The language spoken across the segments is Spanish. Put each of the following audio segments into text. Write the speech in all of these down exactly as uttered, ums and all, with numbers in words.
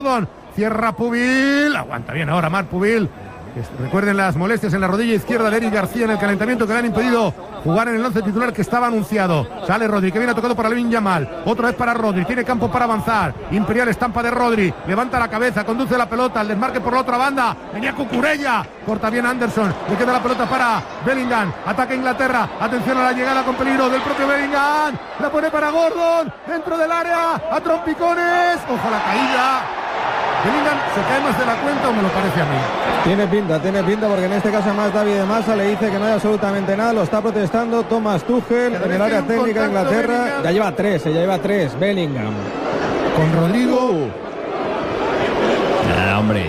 Cierra Pubil, aguanta bien ahora Marc Pubil. Recuerden las molestias en la rodilla izquierda de Eric García en el calentamiento que le han impedido jugar en el once titular que estaba anunciado. Sale Rodri, que viene tocado para Lamine Yamal. Otra vez para Rodri, tiene campo para avanzar. Imperial estampa de Rodri, levanta la cabeza, conduce la pelota, el desmarque por la otra banda. Venía Cucurella, corta bien Anderson. Le queda la pelota para Bellingham. Ataca Inglaterra, atención a la llegada con peligro del propio Bellingham. La pone para Gordon, dentro del área, a trompicones. Ojo a la caída. Bellingham se cae más de la cuenta, o me lo parece a mí. Tiene pinta, tiene pinta, porque en este caso más David de Massa le dice que no hay absolutamente nada, lo está protestando Thomas Tuchel en el área técnica de Inglaterra. Bellingham. Ya lleva tres, ya lleva tres, Bellingham. Con Rodrigo. Nada, hombre.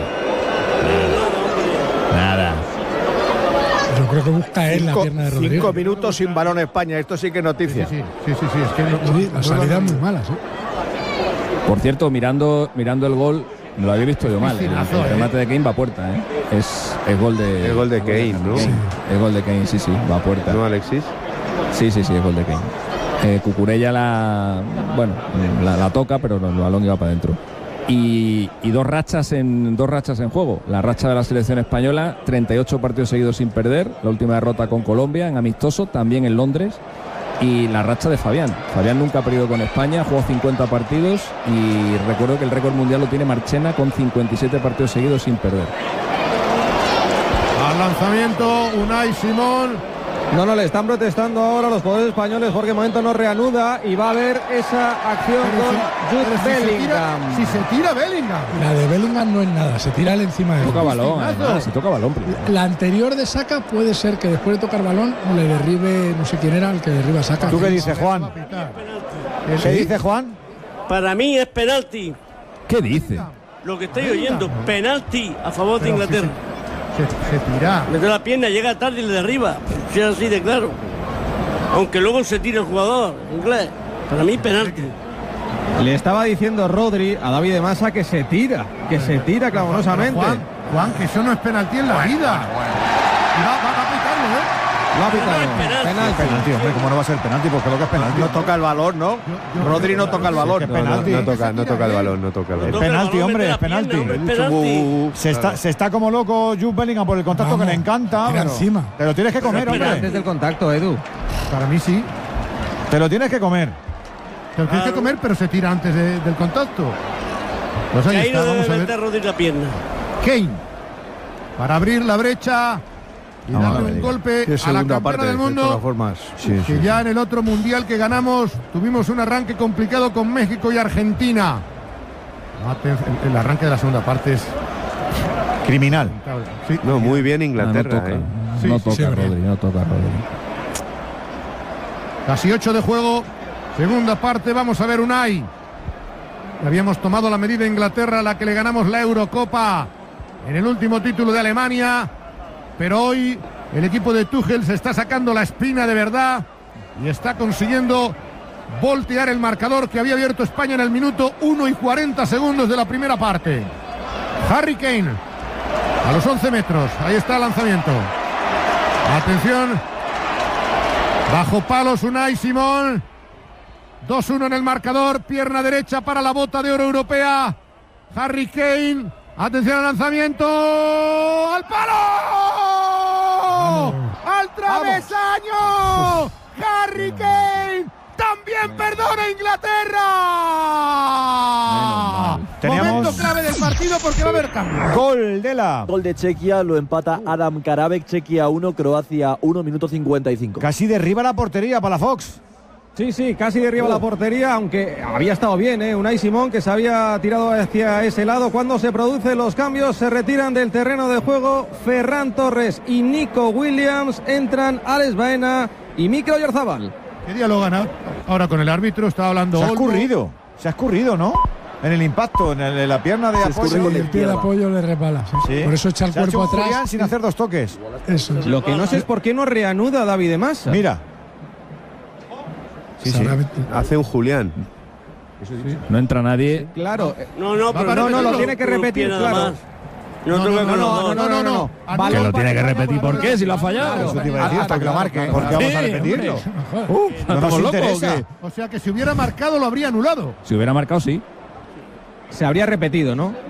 Nada. Nada. Yo creo que busca él la pierna de Rodrigo. Cinco minutos sin balón España, esto sí que es noticia. Sí, sí, sí, sí, sí, es que no, sí, las salidas muy malas, ¿eh? Por cierto, mirando, mirando el gol, lo había visto yo mal. El, el remate de Kane va a puerta, ¿eh? Es, es gol de. Es gol de Kane, ¿no? Sí. Es gol de Kane, sí, sí, va a puerta. ¿No, Alexis? Sí, sí, sí, es gol de Kane. Eh, Cucurella la. Bueno, la, la toca, pero el balón iba para adentro. Y, y dos rachas en dos rachas en juego. La racha de la selección española, treinta y ocho partidos seguidos sin perder. La última derrota con Colombia en amistoso, también en Londres. Y la racha de Fabián. Fabián nunca ha perdido con España, jugó cincuenta partidos y recuerdo que el récord mundial lo tiene Marchena con cincuenta y siete partidos seguidos sin perder. Al lanzamiento, Unai Simón. No, no, le están protestando ahora los jugadores españoles porque de momento no reanuda y va a haber esa acción pero con si, Jude si Bellingham. Se tira, si se tira Bellingham. La de Bellingham no es nada, se tira él encima de él. Toca balón, además, si toca balón primero. La anterior de Saka puede ser que después de tocar balón le derribe, no sé quién era el que derriba a Saka. ¿Tú qué dices, Juan? ¿Qué dice Juan? Para mí es penalti. ¿Qué dice? Lo que estoy oyendo, penalti a favor de Inglaterra. Se, se tira. Mete la pierna, llega tarde y le derriba. Si es así de claro. Aunque luego se tire el jugador inglés. Para mí penalti. Le estaba diciendo Rodri a David de Massa que se tira, que se tira clamorosamente. Juan, Juan, que eso no es penalti en la vida. Y va, va, va a pitarlo, ¿eh? Lo ha pitado. No, no es penalti. Penalti. Penalti, hombre, ¿cómo no va a ser penalti? Porque lo que es penalti. No toca el balón, ¿no? Rodri no toca el balón. Es penalti. No, no toca, no toca el balón, no toca el Es balón. penalti, hombre, es penalti. Pierna, hombre, es penalti. Se está, se está como loco Jude Bellingham por el contacto. Vamos, que le encanta. tira Pero, encima. te lo tienes que comer, Pero hombre. Antes del contacto, Edu. Para mí sí. Te lo tienes que comer. Te lo tienes que comer, pero se tira antes de, del contacto. Pues ahí Ahí está, no vamos debe a meter ver. Rodri la pierna. Kane. Para abrir la brecha y Vamos a darle ver, un diga. golpe Qué a la segunda campeona parte, del de mundo. todas formas. Sí, Que sí. ya en el otro mundial que ganamos tuvimos un arranque complicado con México y Argentina. El, el arranque de la segunda parte es Criminal. sí. No, muy bien Ah, Inglaterra, no toca, ¿eh? Sí, no sí, toca sí, Rodri, no toca Rodri. Casi ocho de juego. Segunda parte, vamos a ver Unai. Habíamos tomado la medida Inglaterra, a la que le ganamos la Eurocopa en el último título de Alemania. Pero hoy el equipo de Tuchel se está sacando la espina de verdad y está consiguiendo voltear el marcador que había abierto España en el minuto uno y cuarenta segundos de la primera parte. Harry Kane a los once metros. Ahí está el lanzamiento. Atención. Bajo palos Unai Simón. dos uno en el marcador. Pierna derecha para la bota de oro europea. Harry Kane. Atención al lanzamiento. ¡Al palo! ¡Al travesaño! ¡Harry Kane! ¡También perdona Inglaterra! Teníamos- Momento clave del partido porque va a haber cambio. Gol de la. Gol de Chequia, lo empata Adam Karabek, Chequia uno, Croacia uno, minuto cincuenta y cinco. Casi derriba la portería para la Fox. Sí, sí, casi derriba la portería, aunque había estado bien, ¿eh? Unai Simón, que se había tirado hacia ese lado. Cuando se producen los cambios, se retiran del terreno de juego Ferran Torres y Nico Williams. Entran Alex Baena y Mikel Oyarzabal. ¿Qué día lo gana? Ahora con el árbitro está hablando. Se ha Olmo. escurrido. Se ha escurrido, ¿no? En el impacto, en, el- en la pierna de Se apoyo. escurrió Y el pie de apoyo le resbala. ¿sí? Sí. Por eso echa el Se ha hecho cuerpo un Julián atrás. sin hacer dos toques. Eso es. Lo que no sé es por qué no reanuda David de Massa. Mira. Sí, sí. Sabrá- Hace un Julián. No entra nadie. Claro, eh, No, no, pero no, no, lo no, tiene que no, repetir, nada claro. más. No, No, toca no, con los dos. no, no, no. Que Balón lo tiene que para- repetir. ¿Por qué? Si lo ha fallado. Eso te iba a decir, hasta que lo marque. ¿Por qué vamos a Sí, repetirlo? hombre. Uh, no nos ¿Estamos locos o interesa. qué? O sea que si hubiera marcado lo habría anulado. Si hubiera marcado, sí. Se habría repetido, ¿no?